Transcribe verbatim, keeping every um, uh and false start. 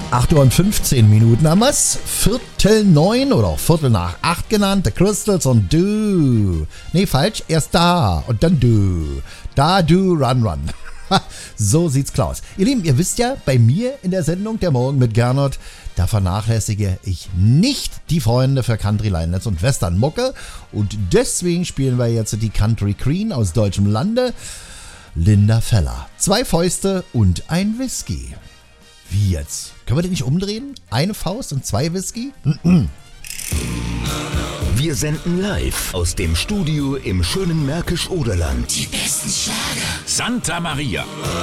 acht Uhr und fünfzehn Minuten haben wir's. Viertel neun oder auch Viertel nach acht genannt. The Crystals und Du. Nee, falsch. Erst da und dann Du. Da, Du, Run, Run. So sieht's klar aus. Ihr Lieben, ihr wisst ja, bei mir in der Sendung Der Morgen mit Gernot, da vernachlässige ich nicht die Freunde für Country, Lioness und Western Mucke. Und deswegen spielen wir jetzt die Country Queen aus deutschem Lande, Linda Feller. Zwei Fäuste und ein Whisky. Wie jetzt? Können wir den nicht umdrehen? Eine Faust und zwei Whisky? Wir senden live aus dem Studio im schönen Märkisch-Oderland. Die besten Schlager. Santa Maria.